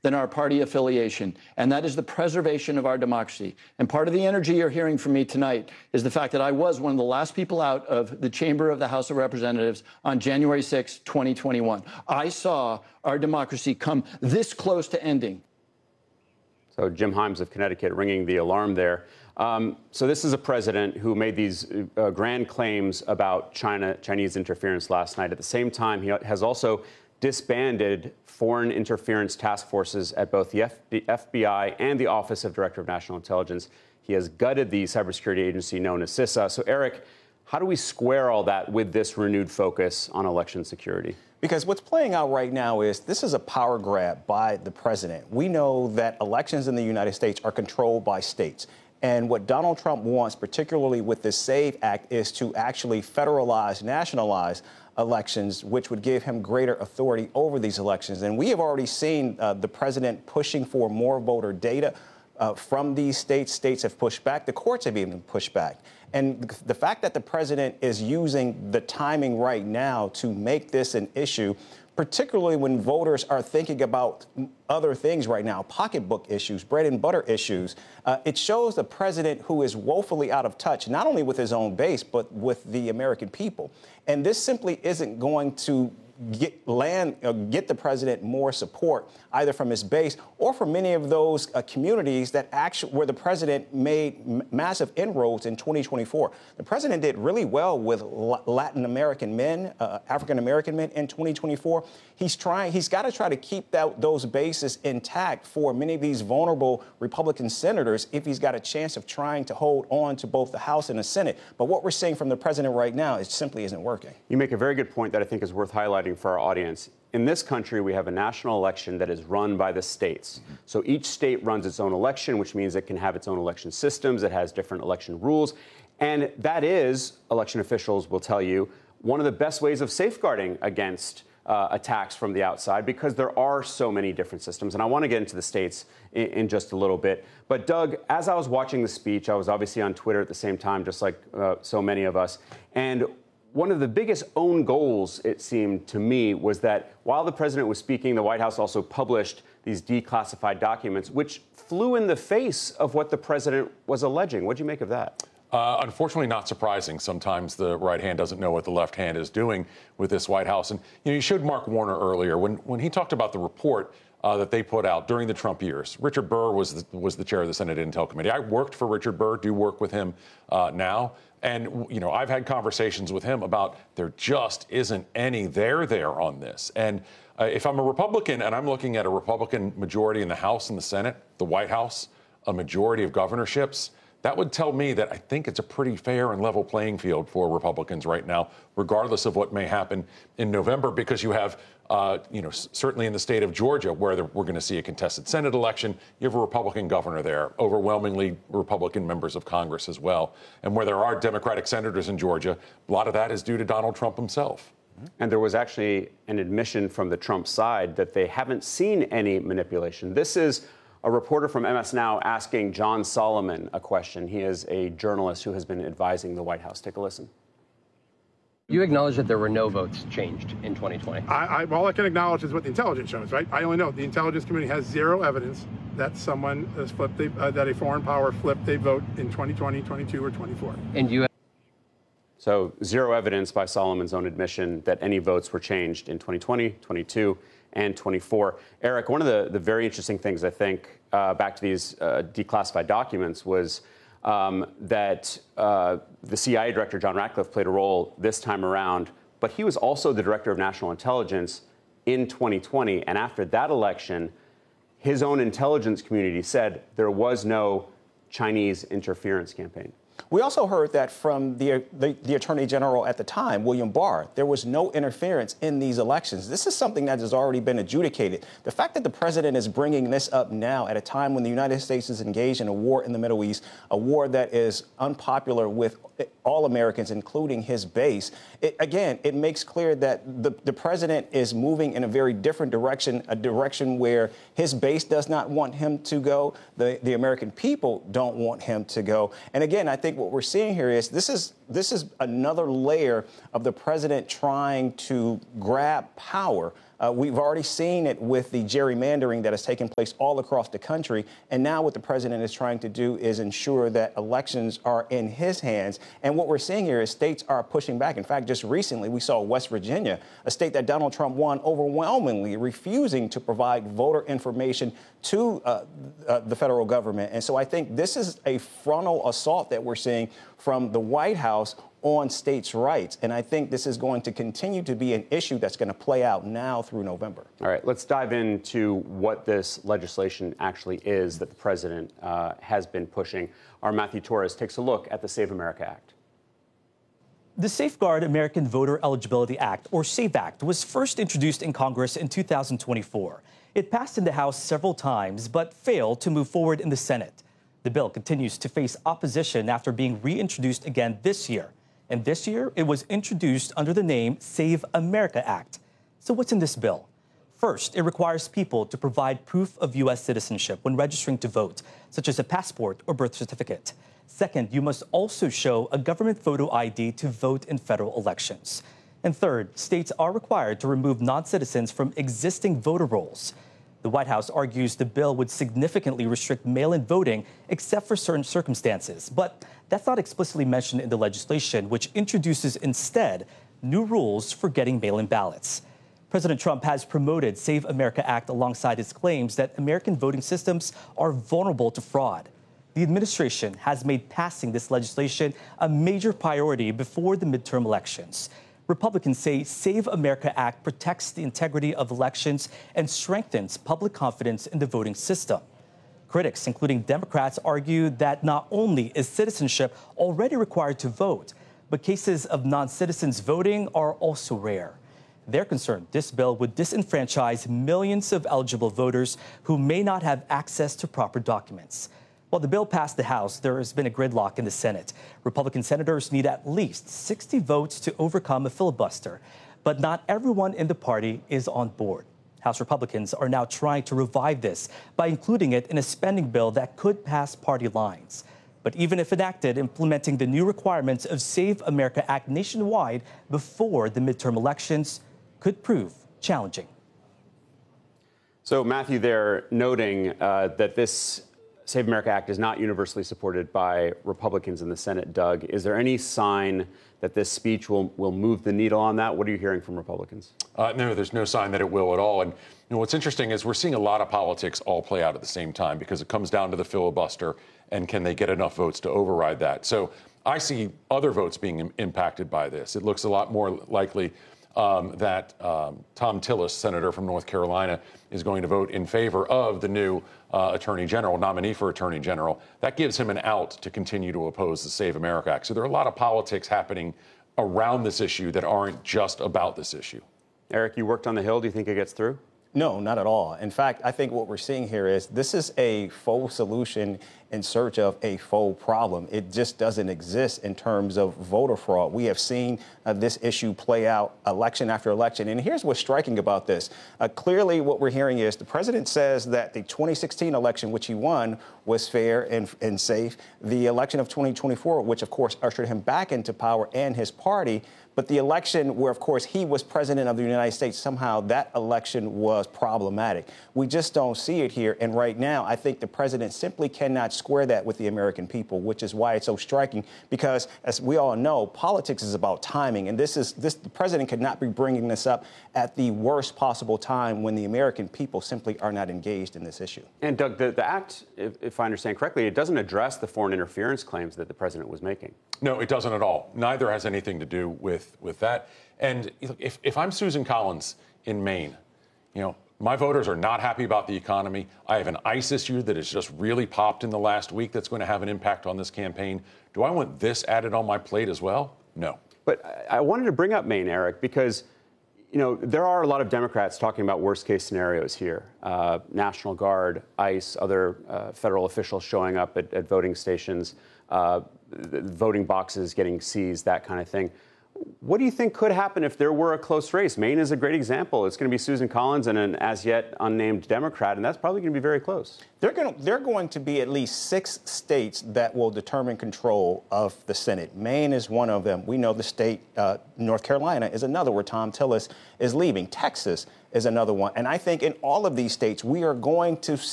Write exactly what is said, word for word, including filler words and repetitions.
than our party affiliation, and that is the preservation of our democracy. And part of the energy you're hearing from me tonight is the fact that I was one of the last people out of the chamber of the House of Representatives on January sixth, twenty twenty-one. I saw our democracy come this close to ending. So Jim Himes of Connecticut ringing the alarm there. Um, so this is a president who made these uh, grand claims about China, Chinese interference last night. At the same time, he has also disbanded foreign interference task forces at both the F B I and the Office of Director of National Intelligence. He has gutted the cybersecurity agency known as CISA. So, Eric, how do we square all that with this renewed focus on election security? Because what's playing out right now is this is a power grab by the president. We know that elections in the United States are controlled by states. And what Donald Trump wants, particularly with this SAVE Act, is to actually federalize, nationalize elections, which would give him greater authority over these elections. And we have already seen uh, the president pushing for more voter data uh, from these states. States have pushed back. The courts have even pushed back. And the fact that the president is using the timing right now to make this an issue, particularly when voters are thinking about other things right now, pocketbook issues, bread and butter issues, uh, it shows the president who is woefully out of touch, not only with his own base, but with the American people. And this simply isn't going to get land, uh, get the president more support, either from his base or from many of those uh, communities that actually where the president made m- massive inroads in twenty twenty-four. The president did really well with L- Latin American men, uh, African American men in twenty twenty-four. He's trying. He's got to try to keep that, those bases intact for many of these vulnerable Republican senators if he's got a chance of trying to hold on to both the House and the Senate. But what we're seeing from the president right now, it simply isn't working. You make a very good point that I think is worth highlighting for our audience. In this country, we have a national election that is run by the states. Mm-hmm. So each state runs its own election, which means it can have its own election systems. It has different election rules. And that is, election officials will tell you, one of the best ways of safeguarding against uh, attacks from the outside, because there are so many different systems. And I want to get into the states in, in just a little bit. But Doug, as I was watching the speech, I was obviously on Twitter at the same time, just like uh, so many of us. And one of the biggest own goals, it seemed to me, was that while the president was speaking, the White House also published these declassified documents, which flew in the face of what the president was alleging. What do you make of that? Uh, unfortunately, not surprising. Sometimes the right hand doesn't know what the left hand is doing with this White House. And you know, you showed Mark Warner earlier when, when he talked about the report uh, that they put out during the Trump years. Richard Burr was the, was the chair of the Senate Intel Committee. I worked for Richard Burr, do work with him uh, now. And, you know, I've had conversations with him about there just isn't any there there on this. And uh, if I'm a Republican and I'm looking at a Republican majority in the House and the Senate, the White House, a majority of governorships, that would tell me that I think it's a pretty fair and level playing field for Republicans right now, regardless of what may happen in November, because you have, uh, you know, s- certainly in the state of Georgia, where we're going to see a contested Senate election, you have a Republican governor there, overwhelmingly Republican members of Congress as well. And where there are Democratic senators in Georgia, a lot of that is due to Donald Trump himself. And there was actually an admission from the Trump side that they haven't seen any manipulation. This is a reporter from M S Now asking John Solomon a question. He is a journalist who has been advising the White House. Take a listen. You acknowledge that there were no votes changed in twenty twenty. I, I, all I can acknowledge is what the intelligence shows, right? I only know the intelligence community has zero evidence that someone has flipped, a, uh, that a foreign power flipped a vote in twenty twenty, twenty-two, or twenty-four. And you. So zero evidence by Solomon's own admission that any votes were changed in twenty twenty, twenty-two, and twenty-four. Eric, one of the, the very interesting things, I think, uh, back to these uh, declassified documents was um, that uh, the C I A director, John Ratcliffe, played a role this time around, but he was also the director of national intelligence in twenty twenty. And after that election, his own intelligence community said there was no Chinese interference campaign. We also heard that from the, the, the Attorney General at the time, William Barr. There was no interference in these elections. This is something that has already been adjudicated. The fact that the president is bringing this up now at a time when the United States is engaged in a war in the Middle East, a war that is unpopular with all Americans, including his base, it, again, it makes clear that the, the president is moving in a very different direction, a direction where his base does not want him to go. The, the American people don't want him to go. And again, I think what we're seeing here is this is this is another layer of the president trying to grab power Uh, we've already seen it with the gerrymandering that has taken place all across the country. And now what the president is trying to do is ensure that elections are in his hands. And what we're seeing here is states are pushing back. In fact, just recently, we saw West Virginia, a state that Donald Trump won overwhelmingly, refusing to provide voter information to uh, uh, the federal government. And so I think this is a frontal assault that we're seeing from the White House on states' rights. And I think this is going to continue to be an issue that's going to play out now through November. All right, let's dive into what this legislation actually is that the president uh, has been pushing. Our Matthew Torres takes a look at the Save America Act. The Safeguard American Voter Eligibility Act, or SAVE Act, was first introduced in Congress in two thousand twenty-four. It passed in the House several times, but failed to move forward in the Senate. The bill continues to face opposition after being reintroduced again this year. And this year, it was introduced under the name Save America Act. So what's in this bill? First, it requires people to provide proof of U S citizenship when registering to vote, such as a passport or birth certificate. Second, you must also show a government photo I D to vote in federal elections. And third, states are required to remove non-citizens from existing voter rolls. The White House argues the bill would significantly restrict mail-in voting except for certain circumstances. But that's not explicitly mentioned in the legislation, which introduces instead new rules for getting mail-in ballots. President Trump has promoted Save America Act alongside his claims that American voting systems are vulnerable to fraud. The administration has made passing this legislation a major priority before the midterm elections. Republicans say Save America Act protects the integrity of elections and strengthens public confidence in the voting system. Critics, including Democrats, argue that not only is citizenship already required to vote, but cases of non-citizens voting are also rare. They're concerned this bill would disenfranchise millions of eligible voters who may not have access to proper documents. While the bill passed the House, there has been a gridlock in the Senate. Republican senators need at least sixty votes to overcome a filibuster, but not everyone in the party is on board. House Republicans are now trying to revive this by including it in a spending bill that could pass party lines. But even if enacted, implementing the new requirements of Save America Act nationwide before the midterm elections could prove challenging. So, Matthew, they're noting uh, that this Save America Act is not universally supported by Republicans in the Senate. Doug, is there any sign that this speech will, will move the needle on that? What are you hearing from Republicans? Uh, no, there's no sign that it will at all. And you know, what's interesting is we're seeing a lot of politics all play out at the same time because it comes down to the filibuster and can they get enough votes to override that. So I see other votes being im- impacted by this. It looks a lot more likely Um, that um, Tom Tillis, senator from North Carolina, is going to vote in favor of the new uh, attorney general, nominee for attorney general. That gives him an out to continue to oppose the Save America Act. So there are a lot of politics happening around this issue that aren't just about this issue. Eric, you worked on the Hill. Do you think it gets through? No, not at all. In fact, I think what we're seeing here is this is a faux solution in search of a faux problem. It just doesn't exist in terms of voter fraud. We have seen uh, this issue play out election after election. And here's what's striking about this. Uh, clearly, what we're hearing is the president says that the twenty sixteen election, which he won, was fair and, and safe. The election of twenty twenty-four, which, of course, ushered him back into power and his party. But the election where, of course, he was president of the United States, somehow that election was problematic. We just don't see it here. And right now, I think the president simply cannot square that with the American people, which is why it's so striking, because as we all know, politics is about timing. And this is this the president could not be bringing this up at the worst possible time when the American people simply are not engaged in this issue. And Doug, the, the act, if, if I understand correctly, it doesn't address the foreign interference claims that the president was making. No, it doesn't at all. Neither has anything to do with, with that. And if, if I'm Susan Collins in Maine, you know, my voters are not happy about the economy. I have an ICE issue that has just really popped in the last week that's going to have an impact on this campaign. Do I want this added on my plate as well? No. But I wanted to bring up Maine, Eric, because, you know, there are a lot of Democrats talking about worst case scenarios here. Uh, National Guard, ICE, other uh, federal officials showing up at, at voting stations, uh, voting boxes getting seized, that kind of thing. What do you think could happen if there were a close race? Maine is a great example. It's going to be Susan Collins and an as yet unnamed Democrat, and that's probably going to be very close. They're going to, they're going to be at least six states that will determine control of the Senate. Maine is one of them. We know the state, uh, North Carolina is another where Tom Tillis is leaving. Texas is another one. And I think in all of these states, we are going to